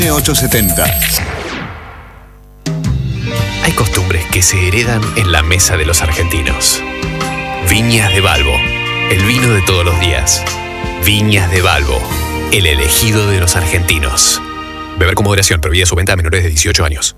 870. Hay costumbres que se heredan en la mesa de los argentinos. Viñas de Balbo, el vino de todos los días. Viñas de Balbo, el elegido de los argentinos. Beber con moderación, prohibida su venta a menores de 18 años.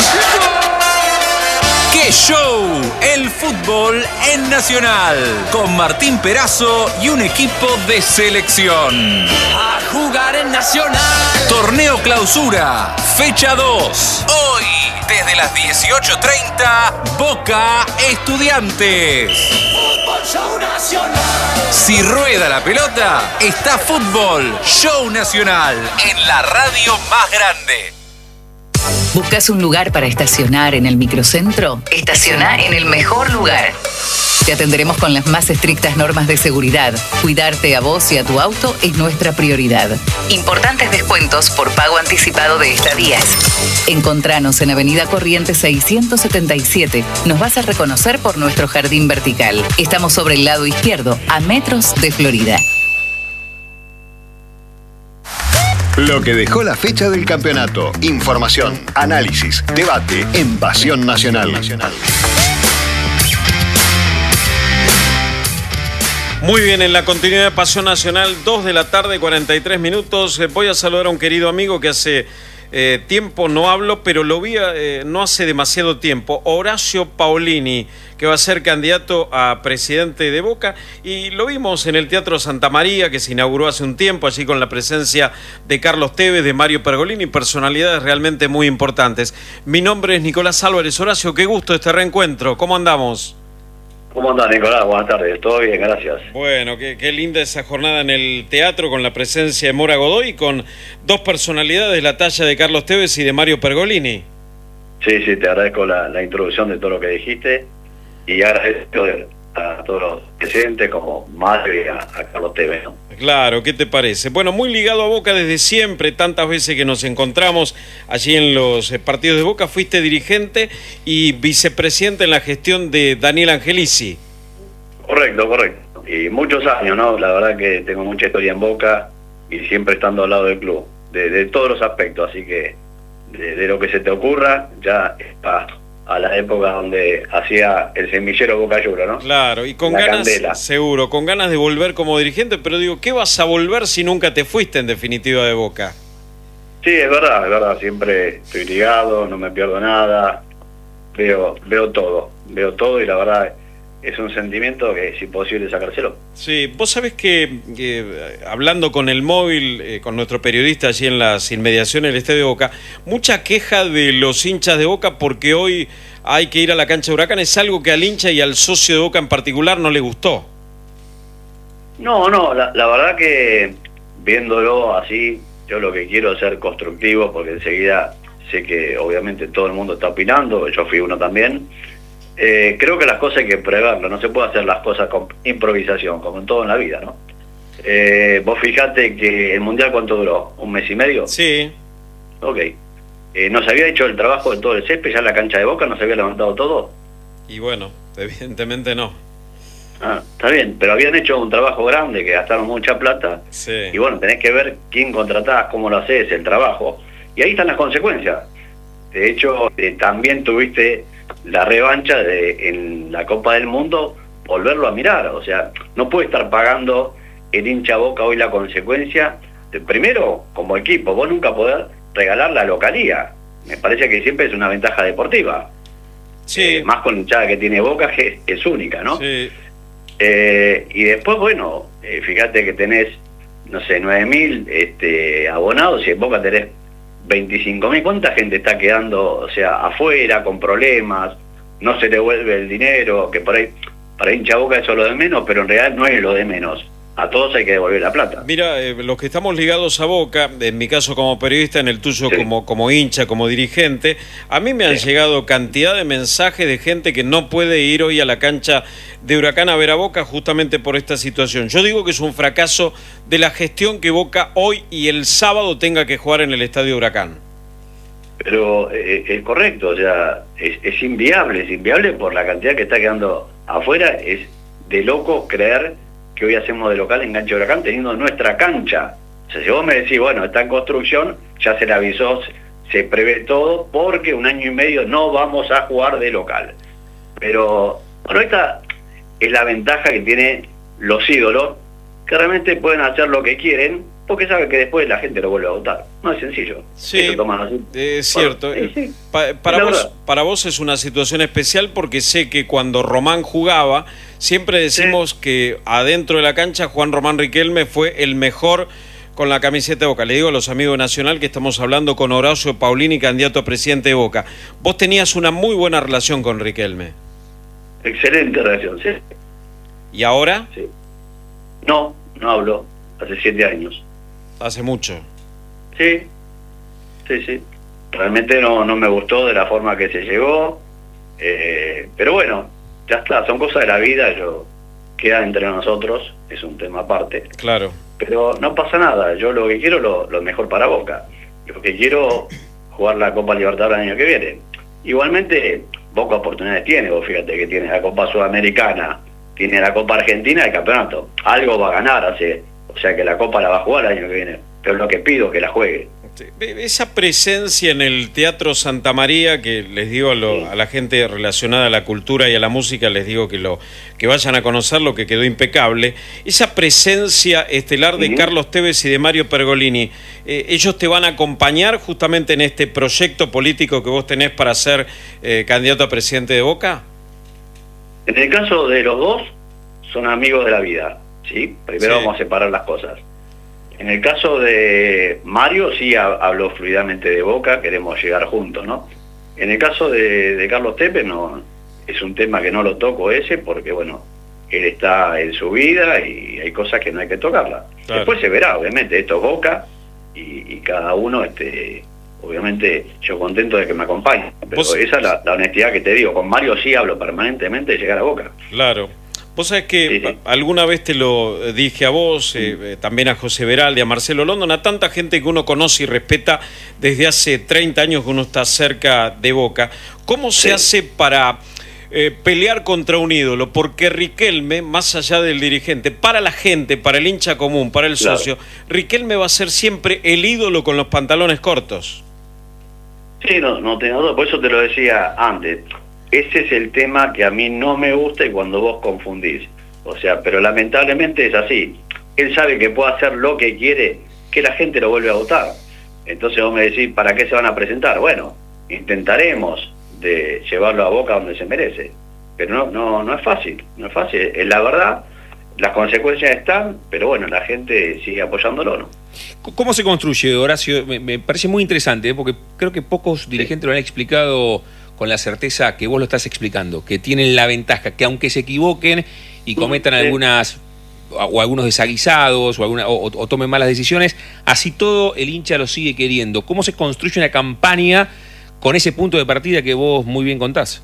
¡Qué show! El fútbol en Nacional, con Martín Perazo y un equipo de selección. A jugar en Nacional. Torneo Clausura, fecha 2. Hoy, desde las 18:30, Boca Estudiantes. Fútbol Show Nacional. Si rueda la pelota, está Fútbol Show Nacional en la radio más grande. ¿Buscas un lugar para estacionar en el microcentro? Estaciona en el mejor lugar. Te atenderemos con las más estrictas normas de seguridad. Cuidarte a vos y a tu auto es nuestra prioridad. Importantes descuentos por pago anticipado de estadías. Encontranos en Avenida Corrientes 677. Nos vas a reconocer por nuestro jardín vertical. Estamos sobre el lado izquierdo, a metros de Florida. Lo que dejó la fecha del campeonato. Información, análisis, debate en Pasión Nacional. Muy bien, en la continuidad de Pasión Nacional, 2 de la tarde, 43 minutos. Voy a saludar a un querido amigo que hace tiempo no hablo, pero lo vi no hace demasiado tiempo. Horacio Paolini, que va a ser candidato a presidente de Boca, y lo vimos en el Teatro Santa María, que se inauguró hace un tiempo, allí con la presencia de Carlos Tevez, de Mario Pergolini, personalidades realmente muy importantes. Mi nombre es Nicolás Álvarez. Horacio, qué gusto este reencuentro. ¿Cómo andamos? ¿Cómo andás, Nicolás? Buenas tardes. Todo bien, gracias. Bueno, qué linda esa jornada en el teatro, con la presencia de Mora Godoy, con dos personalidades de la talla de Carlos Tevez y de Mario Pergolini. Sí, te agradezco la introducción de todo lo que dijiste, y agradezco a todos los presentes, como Mario y a Carlos Tevez, ¿no? Claro, ¿qué te parece? Bueno, muy ligado a Boca desde siempre, tantas veces que nos encontramos allí en los partidos de Boca. Fuiste dirigente y vicepresidente en la gestión de Daniel Angelici. Correcto. Y muchos años, ¿no? La verdad que tengo mucha historia en Boca y siempre estando al lado del club, de todos los aspectos, así que de lo que se te ocurra, ya está a la época donde hacía el semillero Boca Juniors, ¿no? Claro, y con la ganas, candela. seguro, con ganas de volver como dirigente, pero digo, ¿qué vas a volver si nunca te fuiste en definitiva de Boca? Sí, es verdad, siempre estoy ligado, no me pierdo nada, veo todo y la verdad es un sentimiento que es imposible sacárselo. Sí, vos sabés que hablando con el móvil, con nuestro periodista allí en las inmediaciones del Estadio de Boca, mucha queja de los hinchas de Boca porque hoy hay que ir a la cancha de Huracán. Es algo que al hincha y al socio de Boca en particular no le gustó. No, la verdad que viéndolo así, yo lo que quiero es ser constructivo, porque enseguida sé que obviamente todo el mundo está opinando, yo fui uno también. Creo que las cosas hay que preverlo, no se puede hacer las cosas con improvisación, como en todo en la vida, ¿no? Vos fijate que el Mundial, ¿cuánto duró? ¿1 mes y medio? Sí. Ok. ¿No se había hecho el trabajo de todo el césped ya en la cancha de Boca? ¿No se había levantado todo? Y bueno, evidentemente no. Ah, está bien, pero habían hecho un trabajo grande, que gastaron mucha plata. Sí. Y bueno, tenés que ver quién contratás, cómo lo haces, el trabajo. Y ahí están las consecuencias. De hecho, también tuviste la revancha en la Copa del Mundo, volverlo a mirar. O sea, no puede estar pagando el hincha Boca hoy la consecuencia. Primero, como equipo, vos nunca podés regalar la localía. Me parece que siempre es una ventaja deportiva. Sí. Más con la hinchada que tiene Boca, que es única, ¿no? Sí. Y después, bueno, fíjate que tenés, no sé, 9.000 abonados, y en Boca tenés 25.000. ¿Cuánta gente está quedando, o sea, afuera, con problemas? No se devuelve el dinero, que por ahí, para hincha Boca eso es lo de menos, pero en realidad no es lo de menos. A todos hay que devolver la plata. Mira, los que estamos ligados a Boca, en mi caso como periodista, en el tuyo sí, como hincha, como dirigente, a mí me han llegado cantidad de mensajes de gente que no puede ir hoy a la cancha de Huracán a ver a Boca justamente por esta situación. Yo digo que es un fracaso de la gestión que Boca hoy y el sábado tenga que jugar en el Estadio Huracán. Pero es correcto, o sea, es inviable por la cantidad que está quedando afuera. Es de loco creer que hoy hacemos de local en cancha de Huracán teniendo nuestra cancha. O sea, si vos me decís, bueno, está en construcción, ya se le avisó, se prevé todo, porque 1 año y medio no vamos a jugar de local. Pero, bueno, esta es la ventaja que tienen los ídolos, que realmente pueden hacer lo que quieren, porque saben que después la gente lo vuelve a votar. No es sencillo. Sí, es cierto. Bueno, sí. Para vos es una situación especial, porque sé que cuando Román jugaba, siempre decimos que adentro de la cancha Juan Román Riquelme fue el mejor con la camiseta de Boca. Le digo a los amigos de Nacional que estamos hablando con Horacio Paulini, candidato a presidente de Boca. Vos tenías una muy buena relación con Riquelme. Excelente relación, ¿sí? ¿Y ahora? Sí. No hablo. Hace 7 años. Hace mucho. Sí. Realmente no me gustó de la forma que se llegó. Pero bueno, ya está. Son cosas de la vida. Queda entre nosotros. Es un tema aparte. Claro. Pero no pasa nada. Yo lo que quiero lo mejor para Boca. Lo que quiero, jugar la Copa Libertadores el año que viene. Igualmente, Boca oportunidades tiene. Vos fíjate que tiene la Copa Sudamericana, tiene la Copa Argentina y el campeonato. Algo va a ganar, o sea que la Copa la va a jugar el año que viene. Pero lo que pido es que la juegue. Esa presencia en el Teatro Santa María, que les digo a la gente relacionada a la cultura y a la música, les digo que vayan a conocerlo, que quedó impecable. Esa presencia estelar de Carlos Tevez y de Mario Pergolini, ¿ellos te van a acompañar justamente en este proyecto político que vos tenés para ser candidato a presidente de Boca? En el caso de los dos, son amigos de la vida, ¿sí? Primero vamos a separar las cosas. En el caso de Mario, sí habló fluidamente de Boca, queremos llegar juntos, ¿no? En el caso de Carlos Tevez, no, es un tema que no lo toco porque, bueno, él está en su vida y hay cosas que no hay que tocarla. Claro. Después se verá, obviamente, esto es Boca y cada uno, obviamente, yo contento de que me acompañe. Pero esa es la honestidad que te digo. Con Mario sí hablo permanentemente de llegar a Boca. Claro. Vos sabés que alguna vez te lo dije a vos, también a José Veraldi, a Marcelo London, a tanta gente que uno conoce y respeta desde hace 30 años que uno está cerca de Boca. ¿Cómo se hace para pelear contra un ídolo? Porque Riquelme, más allá del dirigente, para la gente, para el hincha común, para el socio, Riquelme va a ser siempre el ídolo con los pantalones cortos. Sí, no tengo duda, por eso te lo decía antes. Ese es el tema que a mí no me gusta y cuando vos confundís. O sea, pero lamentablemente es así. Él sabe que puede hacer lo que quiere, que la gente lo vuelve a votar. Entonces vos me decís, ¿para qué se van a presentar? Bueno, intentaremos de llevarlo a Boca donde se merece. Pero no es fácil, no es fácil. Es la verdad, las consecuencias están, pero bueno, la gente sigue apoyándolo, ¿no? ¿Cómo se construye, Horacio? Me parece muy interesante, porque creo que pocos dirigentes lo han explicado con la certeza que vos lo estás explicando, que tienen la ventaja, que aunque se equivoquen y cometan algunos desaguisados o tomen malas decisiones, así todo el hincha lo sigue queriendo. ¿Cómo se construye una campaña con ese punto de partida que vos muy bien contás?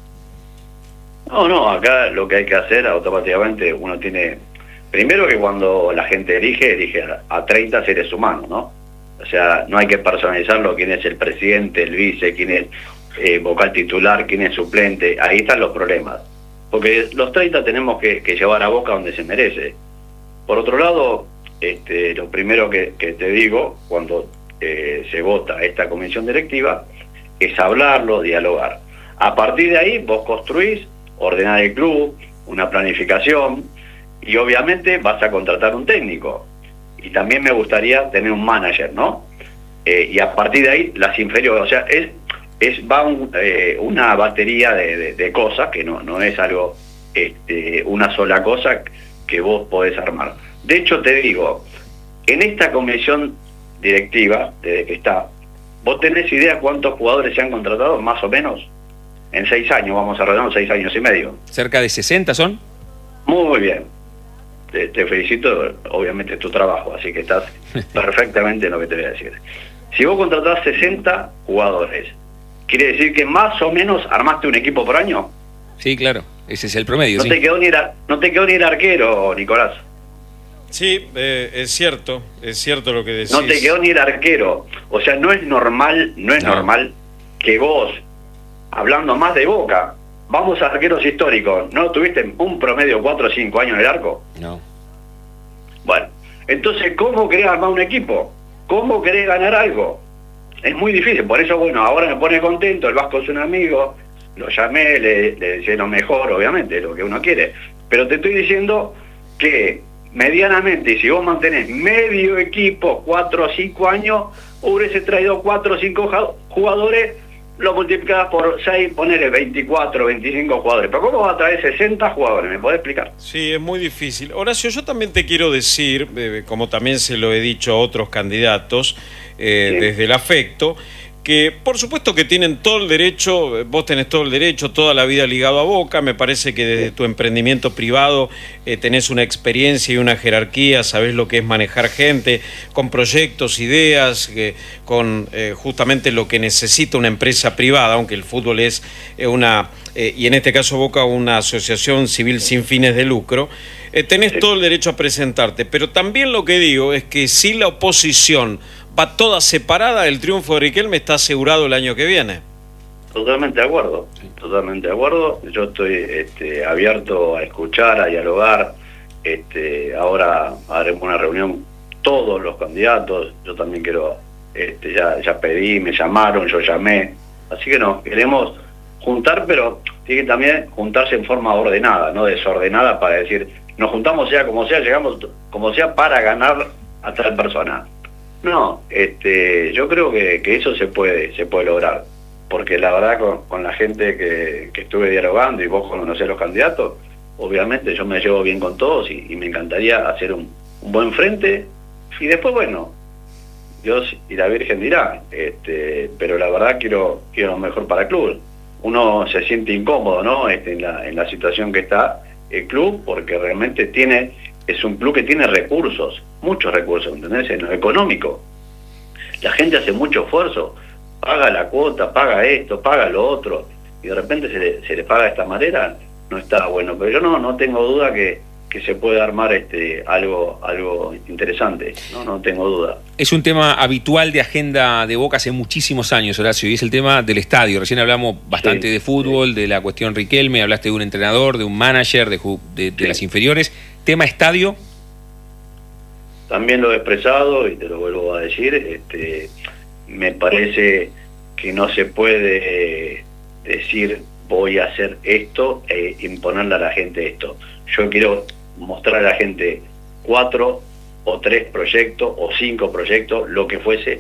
No, acá lo que hay que hacer automáticamente, uno tiene... Primero que cuando la gente elige a 30 seres humanos, ¿no? O sea, no hay que personalizarlo, quién es el presidente, el vice, quién es vocal titular, quién es suplente. Ahí están los problemas. Porque los 30 tenemos que llevar a Boca donde se merece. Por otro lado, lo primero que te digo, cuando se vota esta comisión directiva, es hablarlo, dialogar. A partir de ahí vos construís, ordenás el club, una planificación, y obviamente vas a contratar un técnico. Y también me gustaría tener un manager, ¿no? Y a partir de ahí, las inferiores, o sea, va una batería de cosas, que no es algo, una sola cosa que vos podés armar. De hecho, te digo, en esta comisión directiva, desde que está, ¿vos tenés idea cuántos jugadores se han contratado, más o menos? En 6 años, vamos a redondear 6 años y medio. ¿Cerca de 60 son? Muy bien. Te felicito, obviamente es tu trabajo, así que estás perfectamente en lo que te voy a decir. Si vos contratás 60 jugadores, ¿quiere decir que más o menos armaste un equipo por año? Sí, claro, ese es el promedio. No te quedó ni el arquero, Nicolás. Sí, es cierto lo que decís. No te quedó ni el arquero. O sea, no es normal que vos, hablando más de Boca, vamos a arqueros históricos, ¿no tuviste un promedio 4 o 5 años en el arco? No. Bueno, Entonces, ¿cómo querés armar un equipo? ¿Cómo querés ganar algo? Es muy difícil, por eso, bueno, ahora me pone contento, el Vasco es un amigo, lo llamé, le decía lo mejor, obviamente, lo que uno quiere. Pero te estoy diciendo que medianamente, si vos mantenés medio equipo, 4 o 5 años, hubiese traído 4 o 5 jugadores, lo multiplicabas por 6, ponele 24, 25 jugadores. Pero ¿cómo vas a traer 60 jugadores? ¿Me podés explicar? Sí, es muy difícil. Horacio, yo también te quiero decir, como también se lo he dicho a otros candidatos, desde el afecto, que por supuesto que tienen todo el derecho, vos tenés todo el derecho, toda la vida ligado a Boca, me parece que desde tu emprendimiento privado tenés una experiencia y una jerarquía, sabés lo que es manejar gente, con proyectos, ideas, con justamente lo que necesita una empresa privada, aunque el fútbol es y en este caso Boca, una asociación civil sin fines de lucro. Tenés todo el derecho a presentarte, pero también lo que digo es que si la oposición va toda separada, el triunfo de Riquelme está asegurado el año que viene. Totalmente de acuerdo, totalmente de acuerdo. Yo estoy abierto a escuchar, a dialogar. Ahora haremos una reunión todos los candidatos. Yo también quiero, ya pedí, me llamaron, yo llamé. Así que nos queremos juntar, pero tiene que también juntarse en forma ordenada, no desordenada, para decir, nos juntamos sea como sea, llegamos como sea para ganar a tal persona. No, yo creo que eso se puede lograr, porque la verdad con la gente que estuve dialogando, y vos conocés a los candidatos, obviamente yo me llevo bien con todos y me encantaría hacer un buen frente, y después, bueno, Dios y la Virgen dirá, pero la verdad quiero lo mejor para el club. Uno se siente incómodo, ¿no? En la situación que está el club, porque realmente es un club que tiene recursos, muchos recursos, ¿entendés? En lo económico. La gente hace mucho esfuerzo, paga la cuota, paga esto, paga lo otro, y de repente se le paga de esta manera, no está bueno. Pero yo no tengo duda que se puede armar algo interesante, no tengo duda. Es un tema habitual de agenda de Boca hace muchísimos años, Horacio, y es el tema del estadio. Recién hablamos bastante de fútbol, de la cuestión Riquelme, hablaste de un entrenador, de un manager, de las inferiores. ¿Tema estadio? También lo he expresado y te lo vuelvo a decir, me parece que no se puede decir voy a hacer esto e imponerle a la gente esto. Yo quiero mostrar a la gente 4 o 3 proyectos o 5 proyectos, lo que fuese,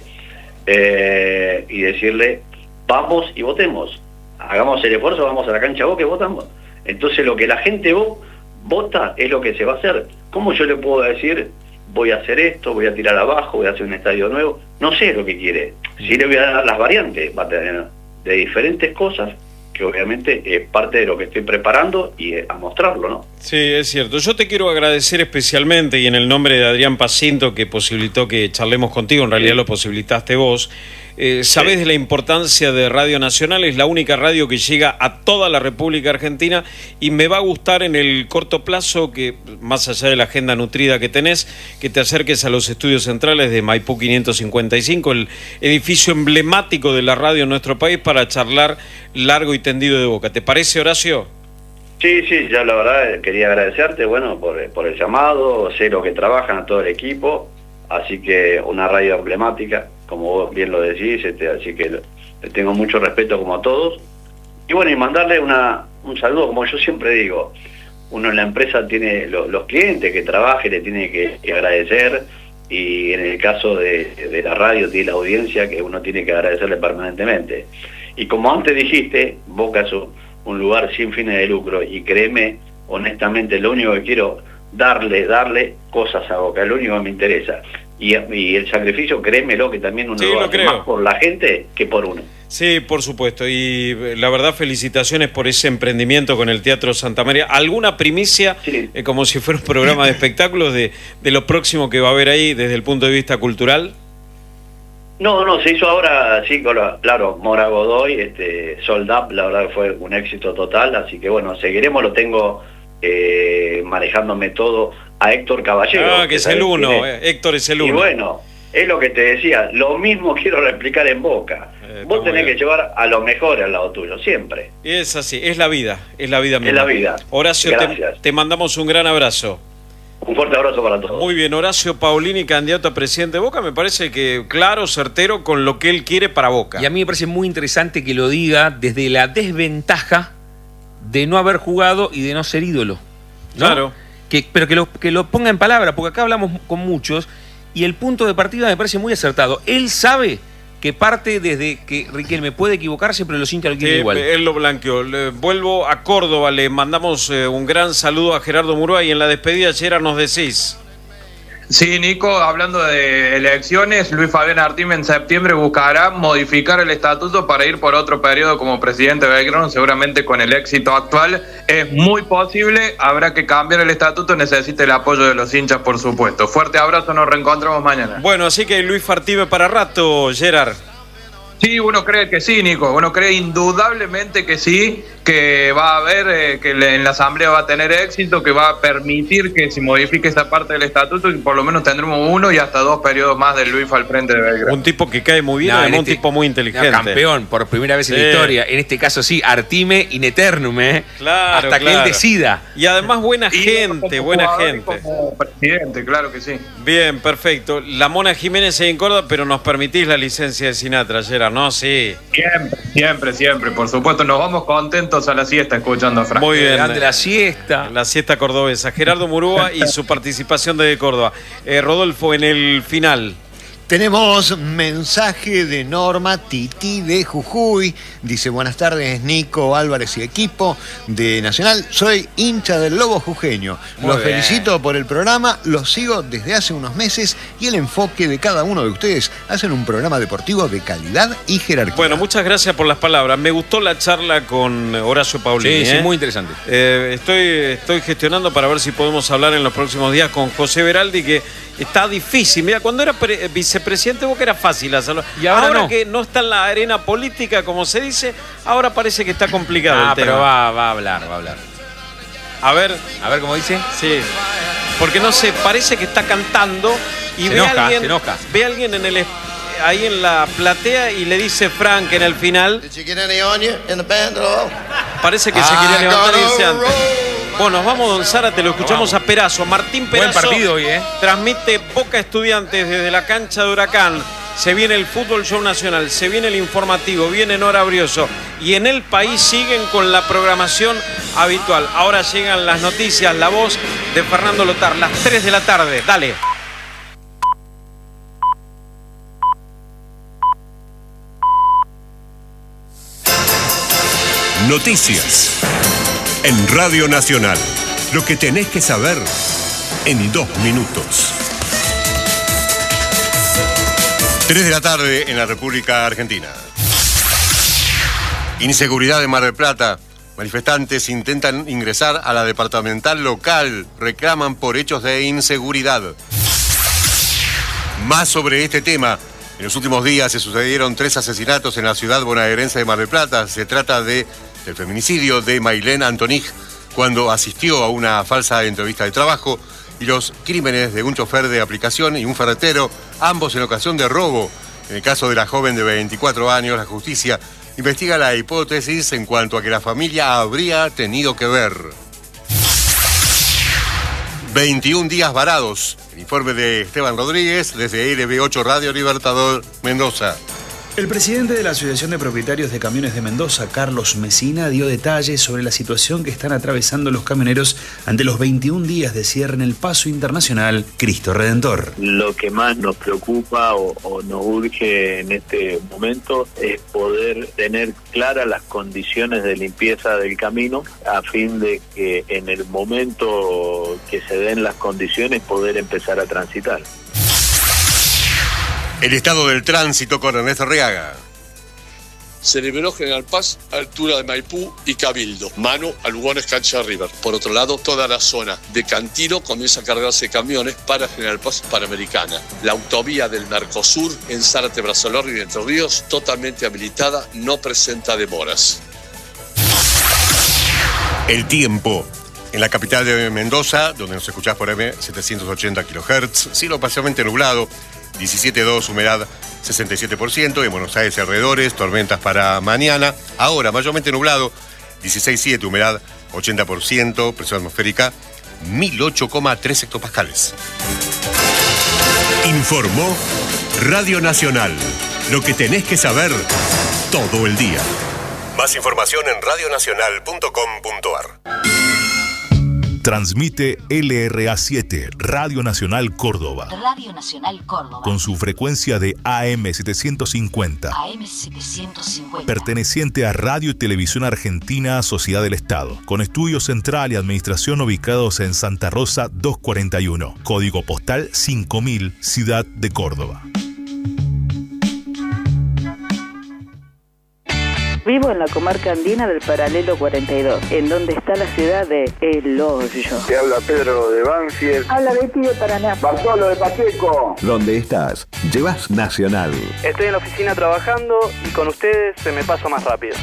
y decirle vamos y votemos, hagamos el esfuerzo, vamos a la cancha Boca y votamos. Entonces lo que la gente vota es lo que se va a hacer. ¿Cómo yo le puedo decir voy a hacer esto, voy a tirar abajo, voy a hacer un estadio nuevo? No sé lo que quiere. Sí le voy a dar las variantes, va a tener de diferentes cosas, que obviamente es parte de lo que estoy preparando y a mostrarlo, ¿no? Sí, es cierto. Yo te quiero agradecer especialmente, y en el nombre de Adrián Pacinto, que posibilitó que charlemos contigo, en realidad lo posibilitaste vos. Sabés de la importancia de Radio Nacional, es la única radio que llega a toda la República Argentina, y me va a gustar en el corto plazo que, más allá de la agenda nutrida que tenés, que te acerques a los estudios centrales de Maipú 555, el edificio emblemático de la radio en nuestro país, para charlar largo y tendido de Boca. ¿Te parece, Horacio? Sí, ya la verdad quería agradecerte, bueno, por el llamado, sé lo que trabajan a todo el equipo, así que una radio emblemática, como vos bien lo decís, así que le tengo mucho respeto como a todos. Y bueno, y mandarle un saludo, como yo siempre digo, uno en la empresa tiene los clientes que trabajen, le tiene que agradecer, y en el caso de la radio tiene la audiencia que uno tiene que agradecerle permanentemente. Y como antes dijiste, Boca es un lugar sin fines de lucro, y créeme, honestamente, lo único que quiero darle cosas a Boca, es lo único que me interesa. Y el sacrificio, créemelo, que también uno lo hace más por la gente que por uno. Sí, por supuesto, y la verdad felicitaciones por ese emprendimiento con el Teatro Santa María. ¿Alguna primicia, como si fuera un programa de espectáculos, de lo próximo que va a haber ahí desde el punto de vista cultural? No, se hizo ahora, sí, claro, Mora Godoy, Sold Up, la verdad que fue un éxito total, así que bueno, seguiremos, lo tengo manejándome todo a Héctor Caballero. Que es el uno, Héctor es el uno. Y bueno, es lo que te decía, lo mismo quiero replicar en Boca. Vos tenés que llevar a lo mejor al lado tuyo, siempre. Es así, es la vida misma. Es la vida. Horacio, te mandamos un gran abrazo. Un fuerte abrazo para todos. Muy bien, Horacio Paulini, candidato a presidente de Boca, me parece que claro, certero con lo que él quiere para Boca. Y a mí me parece muy interesante que lo diga desde la desventaja de no haber jugado y de no ser ídolo, ¿no? Claro. Pero que lo ponga en palabra, porque acá hablamos con muchos y el punto de partida me parece muy acertado. Él sabe que parte desde que Riquelme puede equivocarse, pero los hinchas lo quieren igual. Él lo blanqueó. Vuelvo a Córdoba, le mandamos un gran saludo a Gerardo Murúa y en la despedida, Gerard, nos decís. Sí, Nico, hablando de elecciones, Luis Fabián Artime en septiembre buscará modificar el estatuto para ir por otro periodo como presidente de Belgrano, seguramente con el éxito actual. Es muy posible, habrá que cambiar el estatuto, necesita el apoyo de los hinchas, por supuesto. Fuerte abrazo, nos reencontramos mañana. Bueno, así que Luis Artime para rato, Gerard. Sí, uno cree que sí, Nico, uno cree indudablemente que sí, que va a haber, que en la Asamblea va a tener éxito, que va a permitir que se modifique esa parte del estatuto y por lo menos tendremos 1 y hasta 2 periodos más de Luis al frente de Belgrano. Un tipo que cae muy bien, además un tipo muy inteligente. Campeón, por primera vez en la historia. En este caso sí, Artime in eternum, Claro, hasta que él decida. Y además buena gente, buena gente. Como presidente, claro que sí. Bien, perfecto. La Mona Jiménez en Córdoba, pero nos permitís la licencia de Sinatra, Gerard, ¿no? Sí. Siempre, por supuesto. Nos vamos contentos a la siesta escuchando a Frank. Muy bien. Grande la siesta. La siesta cordobesa. Gerardo Murúa y su participación desde Córdoba. Rodolfo, en el final. Tenemos mensaje de Norma Titi de Jujuy. Dice: buenas tardes, Nico, Álvarez y equipo de Nacional. Soy hincha del Lobo jujeño. Los felicito por el programa. Los sigo desde hace unos meses y el enfoque de cada uno de ustedes hacen un programa deportivo de calidad y jerarquía. Bueno, muchas gracias por las palabras. Me gustó la charla con Horacio Paulini. Sí, muy interesante. Estoy gestionando para ver si podemos hablar en los próximos días con José Beraldi, que está difícil. Mira, cuando era vicepresidente de Boca era fácil hacerlo. Y ahora no. Que no está en la arena política, como se dice, ahora parece que está complicado el tema. Pero va a hablar. A ver cómo dice. Sí. Porque no sé, parece que está cantando y ve a alguien ahí en la platea y le dice Frank en el final. Parece que se quería levantar y dice antes. Bueno, nos vamos, don Zárate, lo escuchamos a Perazo. Martín Perazo. Buen partido hoy, Transmite Boca Estudiantes desde la cancha de Huracán. Se viene el Fútbol Show Nacional, se viene el informativo, viene Nora Brioso. Y en el país siguen con la programación habitual. Ahora llegan las noticias, la voz de Fernando Lotar, las 3 de la tarde. Dale. Noticias en Radio Nacional. Lo que tenés que saber en 2 minutos. 3 de la tarde en la República Argentina. Inseguridad en Mar del Plata. Manifestantes intentan ingresar a la departamental local. Reclaman por hechos de inseguridad. Más sobre este tema. En los últimos días se sucedieron 3 asesinatos en la ciudad bonaerense de Mar del Plata. Se trata del feminicidio de Mailén Antonij cuando asistió a una falsa entrevista de trabajo y los crímenes de un chofer de aplicación y un ferretero, ambos en ocasión de robo. En el caso de la joven de 24 años, la justicia investiga la hipótesis en cuanto a que la familia habría tenido que ver. 21 días varados. El informe de Esteban Rodríguez desde LB8 Radio Libertador Mendoza. El presidente de la Asociación de Propietarios de Camiones de Mendoza, Carlos Mesina, dio detalles sobre la situación que están atravesando los camioneros ante los 21 días de cierre en el paso internacional Cristo Redentor. Lo que más nos preocupa o nos urge en este momento es poder tener claras las condiciones de limpieza del camino a fin de que en el momento que se den las condiciones poder empezar a transitar. El estado del tránsito con Ernesto Arriaga. Se liberó General Paz, altura de Maipú y Cabildo, mano a Lugones, cancha River. Por otro lado, toda la zona de Cantino comienza a cargarse camiones para General Paz Panamericana. La autovía del Mercosur en Zárate, Brazalor y Entre Ríos, totalmente habilitada, no presenta demoras. El tiempo. En la capital de Mendoza, donde nos escuchás por M780 kHz, cielo parcialmente nublado, 17,2, humedad 67%, en Buenos Aires y alrededores, tormentas para mañana. Ahora, mayormente nublado, 16,7, humedad 80%, presión atmosférica 1008,3 hectopascales. Informó Radio Nacional. Lo que tenés que saber todo el día. Más información en radionacional.com.ar. Transmite LRA7, Radio Nacional Córdoba. Radio Nacional Córdoba. Con su frecuencia de AM750. AM750. Perteneciente a Radio y Televisión Argentina, Sociedad del Estado. Con estudio central y administración ubicados en Santa Rosa 241. Código postal 5000, Ciudad de Córdoba. Vivo en la comarca andina del Paralelo 42, en donde está la ciudad de El Hoyo. Te habla Pedro de Banfield. Habla Betty de Paraná. Bartolo de Pacheco. Donde estás, llevas Nacional. Estoy en la oficina trabajando y con ustedes se me pasa más rápido.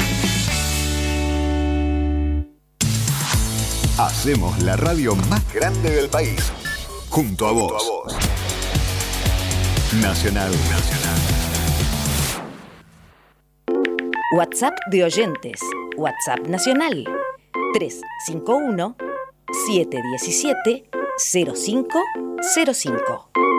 Hacemos la radio más grande del país. Junto a vos. Nacional. WhatsApp de oyentes. WhatsApp nacional. 351-717-0505.